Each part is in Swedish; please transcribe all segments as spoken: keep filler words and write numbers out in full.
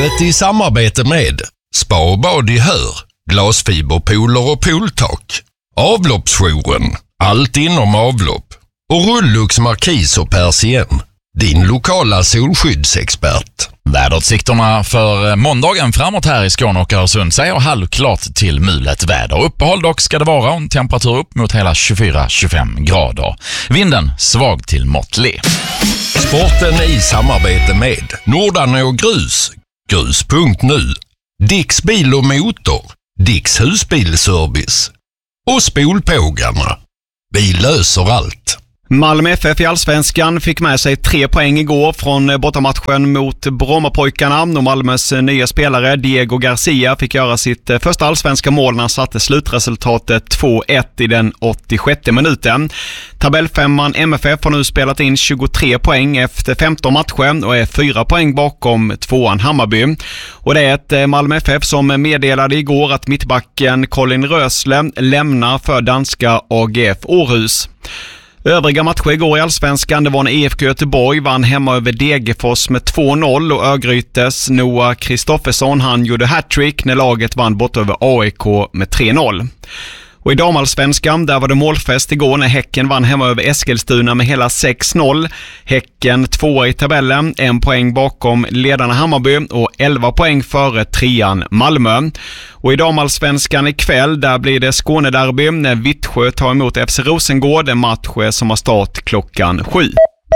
Programmet i samarbete med Spa och bad i Hör, glasfiberpooler och pooltak, Avloppsjouren, allt inom avlopp och Rullux Markis och Persien, din lokala solskyddsexpert. Väderutsikterna för måndagen framåt här i Skåne och Öresund säger halvklart till mulet väder. Uppehåll dock ska det vara, en temperatur upp mot hela tjugofyra till tjugofem grader. Vinden svag till måttlig. Sporten i samarbete med Nordarne och Grus, grus punkt nu, Dicks bil och motor, Dicks husbilservice och Spolpågarna. Vi löser allt. Malmö F F i Allsvenskan fick med sig tre poäng igår från bortamatchen mot Brommapojkarna, och Malmös nya spelare Diego Garcia fick göra sitt första allsvenska mål när han satte slutresultatet två ett i den åttiosjätte minuten. Tabellfemman M F F har nu spelat in tjugotre poäng efter femton matcher och är fyra poäng bakom tvåan Hammarby. Och det är ett Malmö F F som meddelade igår att mittbacken Colin Rösle lämnar för danska A G F Århus. Övriga matcher igår i Allsvenskan, det var när E F K Göteborg vann hemma över Degerfors med två noll, och Örgrytes Noah Kristoffersson han gjorde hattrick när laget vann bort över A I K med tre noll. Och i damallsvenskan, där var det målfest igår när Häcken vann hemma över Eskilstuna med hela sex noll. Häcken tvåa i tabellen, en poäng bakom ledarna Hammarby och elva poäng före trean Malmö. Och i damallsvenskan ikväll, där blir det Skånederby när Vittsjö tar emot F C Rosengård, en match som har start klockan sju.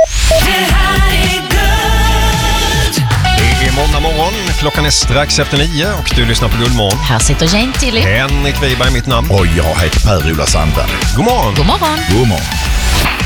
Det är måndag morgon, klockan är strax efter nio och du lyssnar på Guldmorgon. Här sitter Jane Tilly. Henrik Wiberg är mitt namn. Och jag heter Per-Ola Sandberg. God morgon. God morgon. God morgon.